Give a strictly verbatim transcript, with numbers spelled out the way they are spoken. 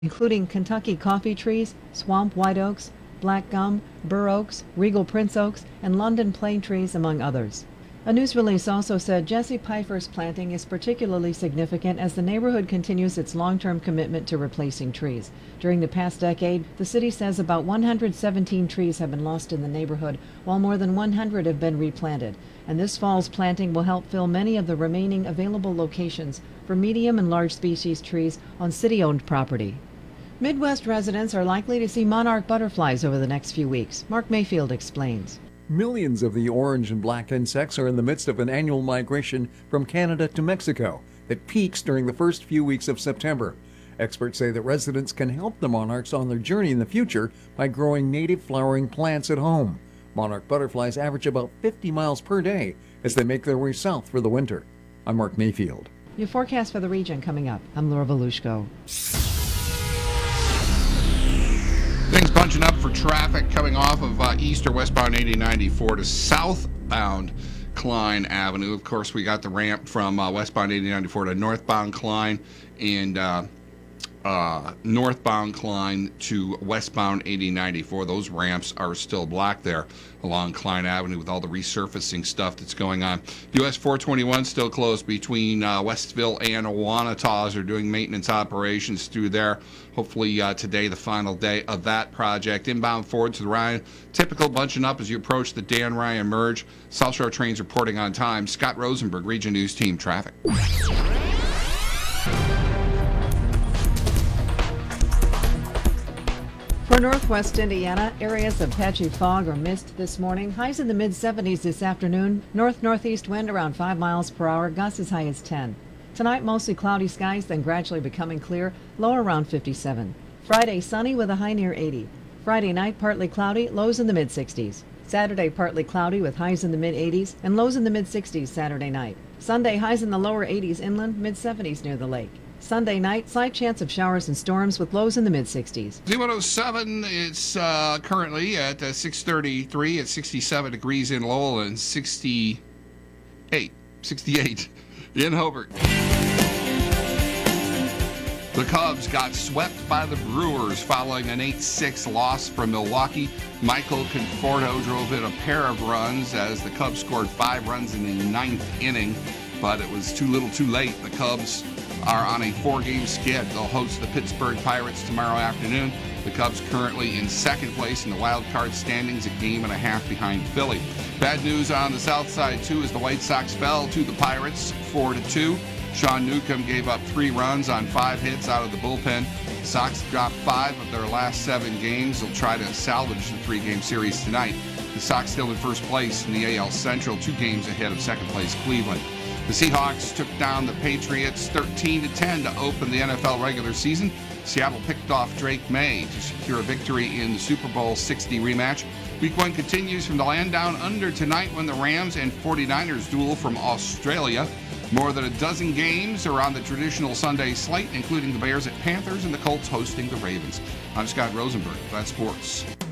including Kentucky coffee trees, swamp white oaks, black gum, bur oaks, regal prince oaks, and London plane trees, among others. A news release also said Jesse Pfeiffer's planting is particularly significant as the neighborhood continues its long-term commitment to replacing trees. During the past decade, the city says about one hundred seventeen trees have been lost in the neighborhood, while more than one hundred have been replanted. And this fall's planting will help fill many of the remaining available locations for medium and large species trees on city-owned property. Midwest residents are likely to see monarch butterflies over the next few weeks. Mark Mayfield explains. Millions of the orange and black insects are in the midst of an annual migration from Canada to Mexico that peaks during the first few weeks of September. Experts say that residents can help the monarchs on their journey in the future by growing native flowering plants at home. Monarch butterflies average about fifty miles per day as they make their way south for the winter. I'm Mark Mayfield. Your forecast for the region coming up. I'm Laura Volushko. Things bunching up for traffic coming off of uh, east or westbound eighty ninety-four to southbound Klein Avenue. Of course, we got the ramp from uh, westbound eighty ninety-four to northbound Klein, and uh, uh, northbound Klein to westbound eighty ninety-four. Those ramps are still blocked there along Klein Avenue with all the resurfacing stuff that's going on. U S four twenty-one still closed between uh, Westville and Owanata as they're doing maintenance operations through there. Hopefully uh, today, the final day of that project. Inbound forward to the Ryan. Typical bunching up as you approach the Dan Ryan Merge. South Shore trains reporting on time. Scott Rosenberg, Region News Team Traffic. For northwest Indiana, areas of patchy fog or mist this morning. Highs in the mid seventies this afternoon. North-northeast wind around five miles per hour. Gusts as high as ten. Tonight, mostly cloudy skies, then gradually becoming clear. Low around fifty-seven. Friday, sunny with a high near eighty. Friday night, partly cloudy. Lows in the mid sixties. Saturday, partly cloudy with highs in the mid eighties and lows in the mid sixties Saturday night. Sunday, highs in the lower eighties inland, mid seventies near the lake. Sunday night, slight chance of showers and storms with lows in the mid sixties. Z one oh seven, it's uh, currently at uh, six thirty-three at sixty-seven degrees in Lowell and sixty-eight, sixty-eight in Hobart. The Cubs got swept by the Brewers following an eight six loss from Milwaukee. Michael Conforto drove in a pair of runs as the Cubs scored five runs in the ninth inning, but it was too little too late. The Cubs are on a four-game skid. They'll host the Pittsburgh Pirates tomorrow afternoon. The Cubs currently in second place in the wild card standings, a game and a half behind Philly. Bad news on the south side, too, as the White Sox fell to the Pirates four to two. Sean Newcomb gave up three runs on five hits out of the bullpen. The Sox dropped five of their last seven games. They'll try to salvage the three-game series tonight. The Sox still in first place in the A L Central, two games ahead of second place Cleveland. The Seahawks took down the Patriots thirteen to ten to open the N F L regular season. Seattle picked off Drake May to secure a victory in the Super Bowl sixty rematch. Week one continues from the land down under tonight when the Rams and forty-niners duel from Australia. More than a dozen games are on the traditional Sunday slate, including the Bears at Panthers and the Colts hosting the Ravens. I'm Scott Rosenberg, that's sports.